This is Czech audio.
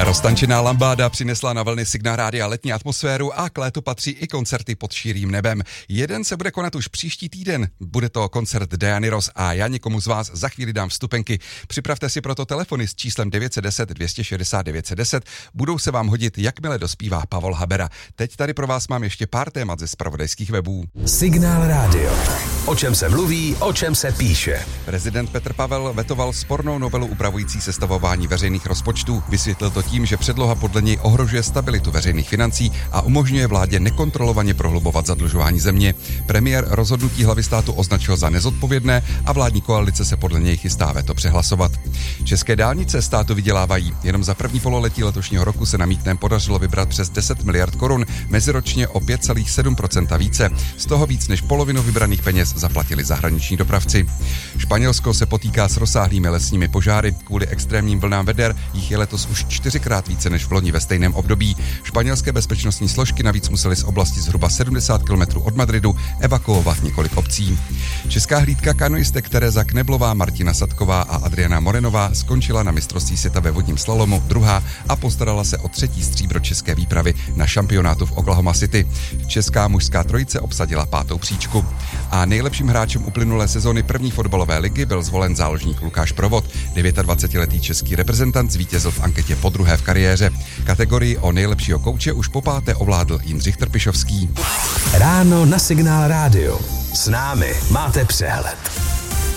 Roztančená lambáda přinesla na vlny Signál Rádia letní atmosféru a k létu patří i koncerty pod širým nebem. Jeden se bude konat už příští týden. Bude to koncert Diany Ross a já někomu z vás za chvíli dám vstupenky. Připravte si proto telefony s číslem 910 260 910. Budou se vám hodit, jakmile dospívá Pavol Habera. Teď tady pro vás mám ještě pár témat ze zpravodajských webů. Signál Rádio. O čem se mluví, o čem se píše. Prezident Petr Pavel vetoval spornou novelu upravující sestavování veřejných rozpočtů. Vysvětlil to tím, že předloha podle něj ohrožuje stabilitu veřejných financí a umožňuje vládě nekontrolovaně prohlubovat zadlužování země. Premiér rozhodnutí hlavy státu označil za nezodpovědné a vládní koalice se podle něj chystá veto přehlasovat. České dálnice státu vydělávají. Jenom za první pololetí letošního roku se na mýtném podařilo vybrat přes 10 miliard korun, meziročně o 5,7% více. Z toho víc než polovinu vybraných peněz zaplatili zahraniční dopravci. Španělsko se potýká s rozsáhlými lesními požáry. Kvůli extrémním vlnám veder jich je letos už 4krát více než v loni ve stejném období. Španělské bezpečnostní složky navíc musely z oblasti zhruba 70 km od Madridu evakuovat několik obcí. Česká hlídka kanoistek Tereza Kneblová, Martina Sadková a Adriana Morenová skončila na mistrovství světa ve vodním slalomu druhá a postarala se o 3. stříbro české výpravy na šampionátu v Oklahoma City. Česká mužská trojice obsadila 5. příčku. A nejlepším hráčem uplynulé sezóny první fotbalové ligy byl zvolen záložník Lukáš Provod. 29letý český reprezentant zvítězil v anketě podruhé v kariéře. Kategorii o nejlepšího kouče už po 5. ovládl Jindřich Trpišovský. Ráno na Signál Rádio. S námi máte přehled.